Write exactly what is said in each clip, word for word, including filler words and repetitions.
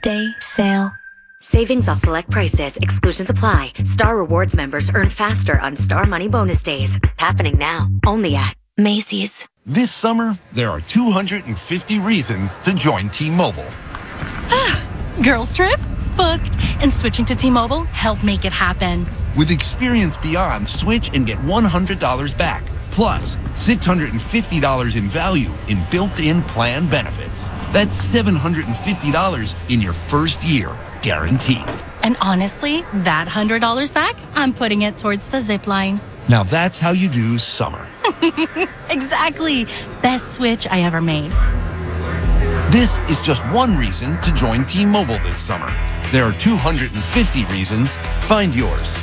Day sale. Savings off select prices. Exclusions apply. Star Rewards members earn faster on Star Money bonus days. Happening now. Only at Macy's. This summer, there are two hundred fifty reasons to join T-Mobile. Girls trip? Booked. And switching to T-Mobile helped make it happen. With Experience Beyond, switch and get one hundred dollars back. Plus, six hundred fifty dollars in value in built-in plan benefits. That's seven hundred fifty dollars in your first year, guaranteed. And honestly, that one hundred dollars back, I'm putting it towards the zip line. Now that's how you do summer. Exactly. Best switch I ever made. This is just one reason to join T-Mobile this summer. There are two hundred fifty reasons. Find yours.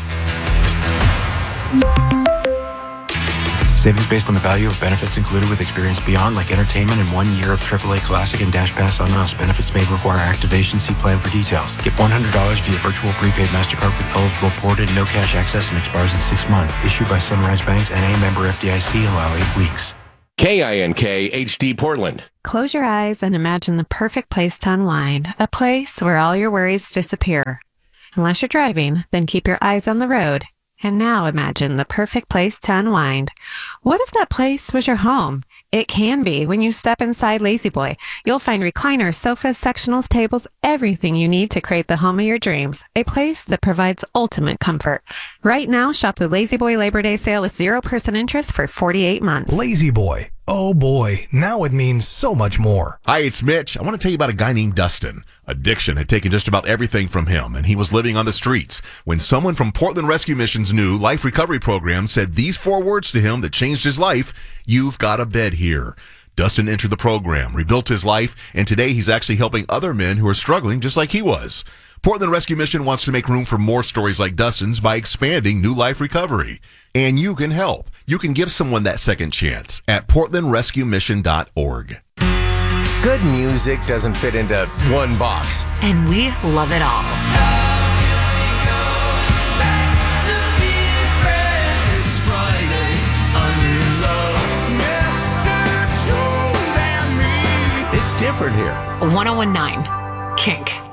Savings based on the value of benefits included with Experience Beyond, like entertainment and one year of triple A Classic and Dash Pass on us. Benefits may require activation. See plan for details. Get one hundred dollars via virtual prepaid MasterCard with eligible ported, no cash access, and expires in six months. Issued by Sunrise Banks, N A member F D I C. Allow eight weeks. K I N K H D Portland. Close your eyes and imagine the perfect place to unwind. A place where all your worries disappear. Unless you're driving, then keep your eyes on the road. And now imagine the perfect place to unwind. What if that place was your home? It can be. When you step inside La-Z-Boy, you'll find recliners, sofas, sectionals, tables, everything you need to create the home of your dreams. A place that provides ultimate comfort. Right now, shop the La-Z-Boy Labor Day sale with zero percent interest for forty-eight months. La-Z-Boy. Oh boy, now it means so much more. Hi, it's Mitch. I want to tell you about a guy named Dustin. Addiction had taken just about everything from him, and he was living on the streets. When someone from Portland Rescue Mission's new Life Recovery Program said these four words to him that changed his life: "You've got a bed here." Dustin entered the program, rebuilt his life, and today he's actually helping other men who are struggling just like he was. Portland Rescue Mission wants to make room for more stories like Dustin's by expanding New Life Recovery. And you can help. You can give someone that second chance at portland rescue mission dot org. Good music doesn't fit into one box. And we love it all. It's different here. one oh one nine Kink.